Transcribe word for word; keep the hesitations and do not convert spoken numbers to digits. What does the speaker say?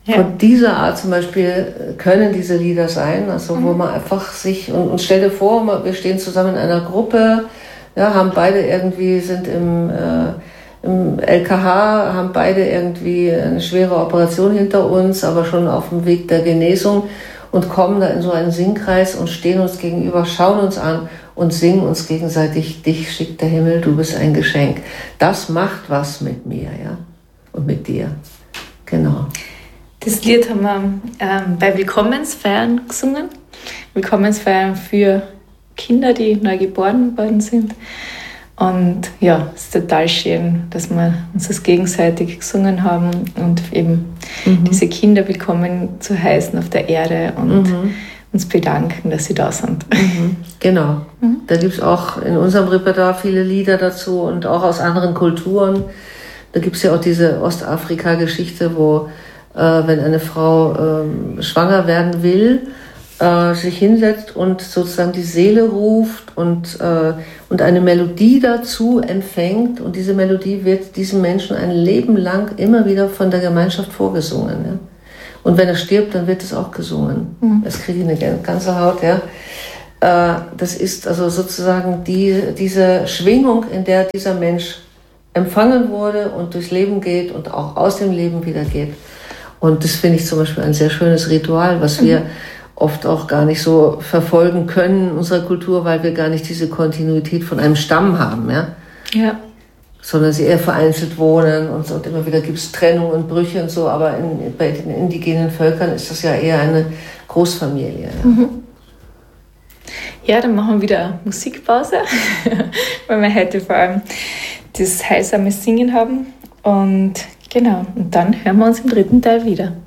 Ja. Von dieser Art zum Beispiel können diese Lieder sein, also mhm. wo man einfach sich, und, und stell dir vor, wir stehen zusammen in einer Gruppe, ja, haben beide irgendwie, sind im, äh, im L K H, haben beide irgendwie eine schwere Operation hinter uns, aber schon auf dem Weg der Genesung und kommen da in so einen Singkreis und stehen uns gegenüber, schauen uns an und singen uns gegenseitig, dich schickt der Himmel, du bist ein Geschenk. Das macht was mit mir, ja, und mit dir. Genau. Das Lied haben wir ähm, bei Willkommensfeiern gesungen. Willkommensfeiern für Kinder, die neu geboren worden sind. Und ja, es ist total schön, dass wir uns das gegenseitig gesungen haben und eben mhm. diese Kinder willkommen zu heißen auf der Erde und mhm. uns bedanken, dass sie da sind. Mhm. Genau. Mhm. Da gibt es auch in unserem Repertoire viele Lieder dazu und auch aus anderen Kulturen. Da gibt es ja auch diese Ostafrika-Geschichte, wo äh, wenn eine Frau äh, schwanger werden will, äh, sich hinsetzt und sozusagen die Seele ruft und, äh, und eine Melodie dazu empfängt. Und diese Melodie wird diesem Menschen ein Leben lang immer wieder von der Gemeinschaft vorgesungen. Ja? Und wenn er stirbt, dann wird es auch gesungen. Mhm. Das kriege ich eine ganze Haut. Ja? Äh, das ist also sozusagen die, diese Schwingung, in der dieser Mensch empfangen wurde und durchs Leben geht und auch aus dem Leben wieder geht. Und das finde ich zum Beispiel ein sehr schönes Ritual, was wir mhm. oft auch gar nicht so verfolgen können in unserer Kultur, weil wir gar nicht diese Kontinuität von einem Stamm haben, ja? Ja. Sondern sie eher vereinzelt wohnen und, so, und immer wieder gibt es Trennung und Brüche und so, aber in, bei den indigenen Völkern ist das ja eher eine Großfamilie. Ja, mhm. ja dann machen wir wieder eine Musikpause, weil wir heute vor allem das heilsame Singen haben und genau, und dann hören wir uns im dritten Teil wieder.